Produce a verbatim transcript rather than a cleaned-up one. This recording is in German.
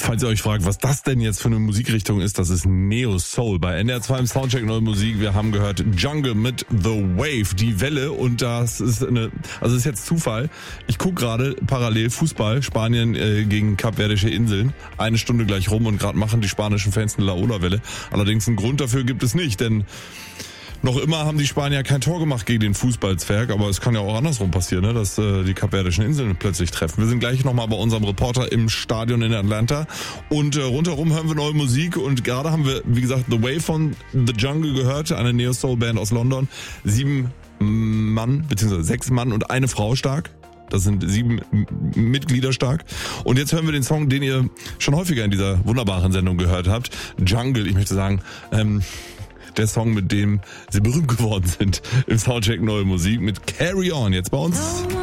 Falls ihr euch fragt, was das denn jetzt für eine Musikrichtung ist, das ist Neo Soul bei N D R zwei im Soundcheck Neue Musik. Wir haben gehört Jungle mit The Wave, die Welle, und das ist eine, also ist jetzt Zufall. Ich gucke gerade parallel Fußball, Spanien äh, gegen Kapverdische Inseln. Eine Stunde gleich rum und gerade machen die spanischen Fans eine Laola-Welle. Allerdings einen Grund dafür gibt es nicht, denn noch immer haben die Spanier kein Tor gemacht gegen den Fußballzwerg, aber es kann ja auch andersrum passieren, ne, dass äh, die Kapverdischen Inseln plötzlich treffen. Wir sind gleich nochmal bei unserem Reporter im Stadion in Atlanta und äh, rundherum hören wir neue Musik und gerade haben wir, wie gesagt, The Wave von The Jungle gehört, eine Neo-Soul-Band aus London. Sieben Mann, beziehungsweise sechs Mann und eine Frau stark. Das sind sieben Mitglieder stark. Und jetzt hören wir den Song, den ihr schon häufiger in dieser wunderbaren Sendung gehört habt. Jungle, ich möchte sagen, ähm... der Song, mit dem sie berühmt geworden sind im Soundcheck Neue Musik mit Carry On, jetzt bei uns.